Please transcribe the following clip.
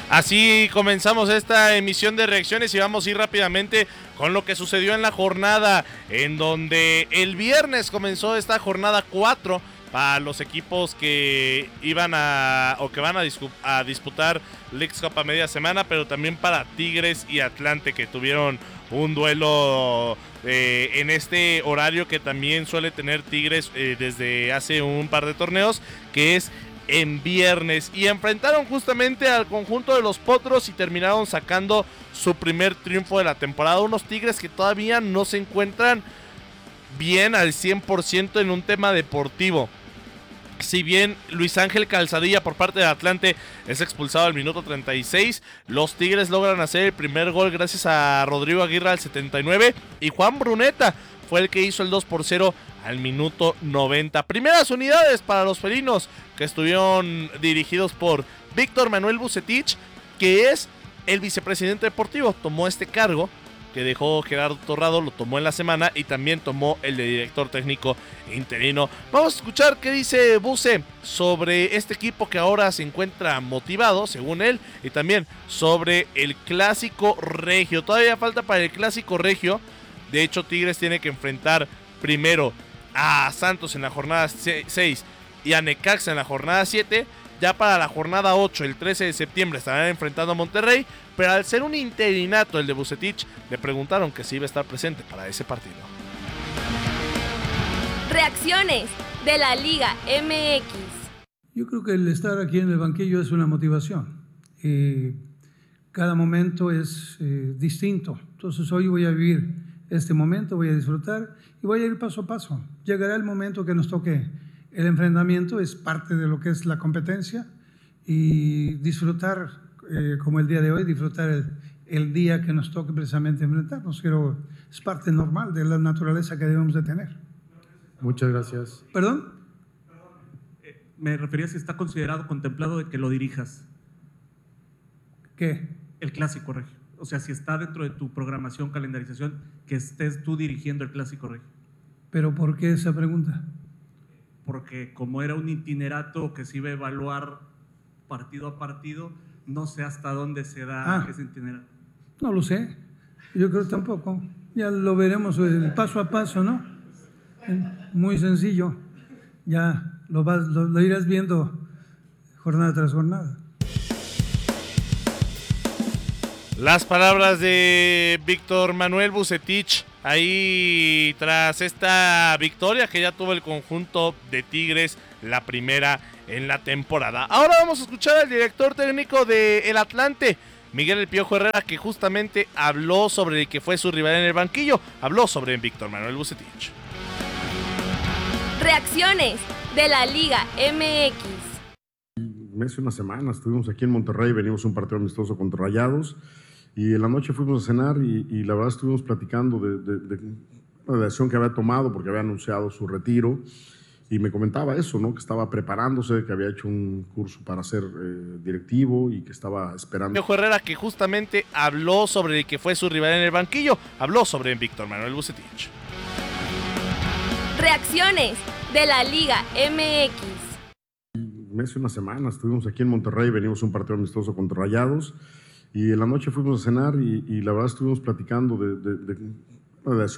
Así comenzamos esta emisión de reacciones y vamos a ir rápidamente con lo que sucedió en la jornada, en donde el viernes comenzó esta jornada 4 para los equipos que iban a o que van a disputar Leagues Cup a media semana, pero también para Tigres y Atlante, que tuvieron un duelo en este horario que también suele tener Tigres desde hace un par de torneos, que es en viernes, y enfrentaron justamente al conjunto de los Potros y terminaron sacando su primer triunfo de la temporada. Unos Tigres que todavía no se encuentran bien al 100% en un tema deportivo. Si bien Luis Ángel Calzadilla por parte de Atlante es expulsado al minuto 36, los Tigres logran hacer el primer gol gracias a Rodrigo Aguirre al 79 y Juan Bruneta fue el que hizo el 2-0 al minuto 90. Primeras unidades para los felinos, que estuvieron dirigidos por Víctor Manuel Vucetich, que es el vicepresidente deportivo. Tomó este cargo que dejó Gerardo Torrado, lo tomó en la semana y también tomó el de director técnico interino. Vamos a escuchar qué dice Buce sobre este equipo que ahora se encuentra motivado, según él, y también sobre el Clásico Regio. Todavía falta para el Clásico Regio. De hecho, Tigres tiene que enfrentar primero a Santos en la jornada 6 y a Necaxa en la jornada 7. Ya para la jornada 8, el 13 de septiembre, estarán enfrentando a Monterrey, pero al ser un interinato el de Vucetich, le preguntaron que si iba a estar presente para ese partido. Reacciones de la Liga MX. Yo creo que el estar aquí en el banquillo es una motivación. Cada momento es distinto. Entonces hoy voy a vivir este momento, voy a disfrutar y voy a ir paso a paso. Llegará el momento que nos toque el enfrentamiento, es parte de lo que es la competencia, y disfrutar, como el día de hoy, disfrutar el día que nos toque precisamente enfrentarnos. Pero es parte normal de la naturaleza que debemos de tener. Muchas gracias. ¿Perdón? Me refería si está considerado, contemplado de que lo dirijas. ¿Qué? El Clásico Regio. O sea, si está dentro de tu programación, calendarización, que estés tú dirigiendo el Clásico Regio. ¿Pero por qué esa pregunta? Porque como era un itinerato que se iba a evaluar partido a partido, no sé hasta dónde se da ese itinerato. No lo sé, yo creo tampoco. Ya lo veremos paso a paso, ¿no? Muy sencillo. Ya lo irás viendo jornada tras jornada. Las palabras de Víctor Manuel Vucetich ahí tras esta victoria que ya tuvo el conjunto de Tigres, la primera en la temporada. Ahora vamos a escuchar al director técnico del Atlante, Miguel El Piojo Herrera, que justamente habló sobre el que fue su rival en el banquillo. Habló sobre Víctor Manuel Vucetich. Reacciones de la Liga MX. Hace una semana estuvimos aquí en Monterrey, venimos a un partido amistoso contra Rayados, y en la noche fuimos a cenar y la verdad estuvimos platicando de la decisión que había tomado, porque había anunciado su retiro, y me comentaba eso, ¿no? Que estaba preparándose, que había hecho un curso para ser directivo y que estaba esperando. Piojo Herrera, que justamente habló sobre el que fue su rival en el banquillo, habló sobre Víctor Manuel Vucetich. Reacciones de la Liga MX. Hace una semana estuvimos aquí en Monterrey, venimos a un partido amistoso contra Rayados, y en la noche fuimos a cenar y la verdad estuvimos platicando de la decisión